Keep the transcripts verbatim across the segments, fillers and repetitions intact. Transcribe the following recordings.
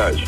image.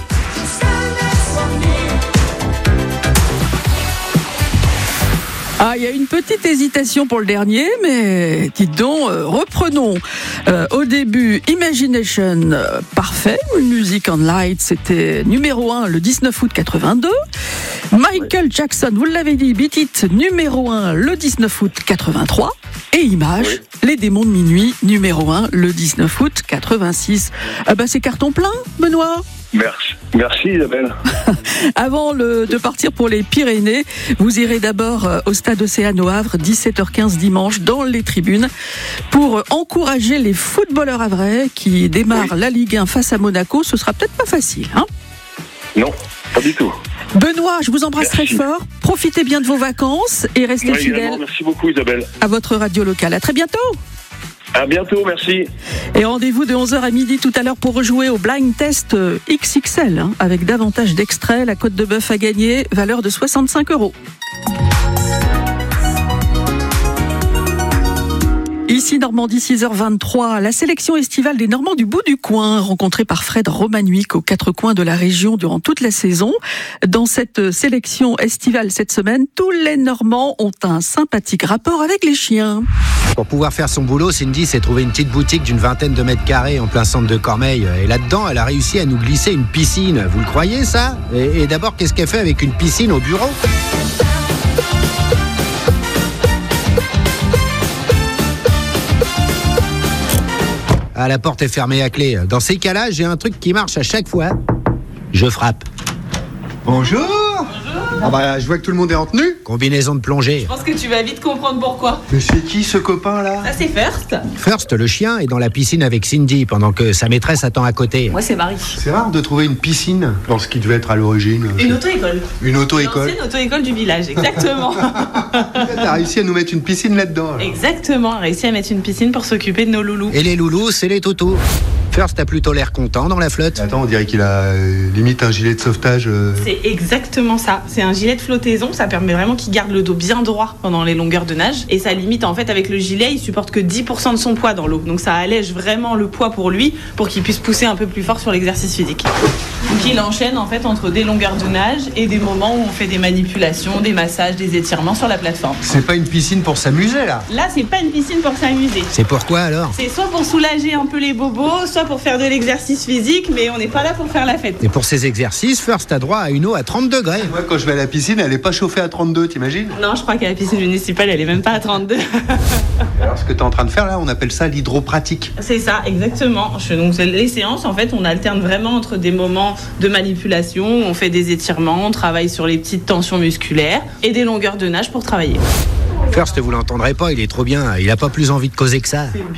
Ah, il y a une petite hésitation pour le dernier, mais dites donc, euh, reprenons. Euh, au début, Imagination, euh, parfait. Music and Light, c'était numéro un le dix-neuf août quatre-vingt-deux. Michael oui. Jackson, vous l'avez dit, Beat It, numéro un le dix-neuf août quatre-vingt-trois. Et Image, oui. Les démons de minuit, numéro un le dix-neuf août quatre-vingt-six. Ah bah, c'est carton plein, Benoît. Merci, merci Isabelle. Avant le, de partir pour les Pyrénées, vous irez d'abord au Stade Océane au Havre, dix-sept heures quinze dimanche, dans les tribunes, pour encourager les footballeurs havrais qui démarrent oui. la Ligue un face à Monaco. Ce sera peut-être pas facile, hein ? Non, pas du tout. Benoît, je vous embrasse merci. très fort. Profitez bien de vos vacances et restez oui, fidèles. Merci beaucoup Isabelle. À votre radio locale. À très bientôt. À bientôt, merci. Et rendez-vous de onze heures à midi tout à l'heure pour rejouer au blind test X X L, hein, avec davantage d'extraits. La côte de bœuf à gagner, valeur de soixante-cinq euros. Ici Normandie, six heures vingt-trois, la sélection estivale des Normands du bout du coin, rencontrée par Fred Romanuic aux quatre coins de la région durant toute la saison. Dans cette sélection estivale cette semaine, tous les Normands ont un sympathique rapport avec les chiens. Pour pouvoir faire son boulot, Cindy s'est trouvé une petite boutique d'une vingtaine de mètres carrés en plein centre de Cormeilles. Et là-dedans, elle a réussi à nous glisser une piscine. Vous le croyez, ça ? Et, et d'abord, qu'est-ce qu'elle fait avec une piscine au bureau ? Ah, la porte est fermée à clé. Dans ces cas-là, j'ai un truc qui marche à chaque fois. Je frappe. Bonjour. Bonjour. Ah bah, je vois que tout le monde est en tenue. Combinaison de plongée. Je pense que tu vas vite comprendre pourquoi. Mais c'est qui ce copain là ? Ça c'est First. First, le chien, est dans la piscine avec Cindy pendant que sa maîtresse attend à côté. Moi c'est Marie. C'est rare de trouver une piscine dans ce qui devait être à l'origine. Une auto-école. Une auto-école. L'ancienne auto-école du village, exactement. T'as réussi à nous mettre une piscine là-dedans. Alors. Exactement, réussi à mettre une piscine pour s'occuper de nos loulous. Et les loulous, c'est les toutous. First a plutôt l'air content dans la flotte. Attends, on dirait qu'il a euh, limite un gilet de sauvetage. Euh... C'est exactement ça. C'est un gilet de flottaison. Ça permet vraiment qu'il garde le dos bien droit pendant les longueurs de nage. Et ça limite, en fait, avec le gilet, il supporte que dix pour cent de son poids dans l'eau. Donc ça allège vraiment le poids pour lui, pour qu'il puisse pousser un peu plus fort sur l'exercice physique. Donc il enchaîne en fait entre des longueurs de nage et des moments où on fait des manipulations, des massages, des étirements sur la plateforme. C'est pas une piscine pour s'amuser là. Là, c'est pas une piscine pour s'amuser. C'est pourquoi alors ? C'est soit pour soulager un peu les bobos, soit pour faire de l'exercice physique, mais on n'est pas là pour faire la fête. Et pour ces exercices, First a droit à une eau à trente degrés. Moi, quand je vais à la piscine, elle est pas chauffée à trente-deux, t'imagines ? Non, je crois qu'à la piscine municipale, elle est même pas à trente-deux. Alors, ce que t'es en train de faire là, on appelle ça l'hydropratique. C'est ça, exactement. Donc, les séances, en fait, on alterne vraiment entre des moments de manipulation, où on fait des étirements, on travaille sur les petites tensions musculaires et des longueurs de nage pour travailler. First, vous l'entendrez pas, il est trop bien. Il a pas plus envie de causer que ça.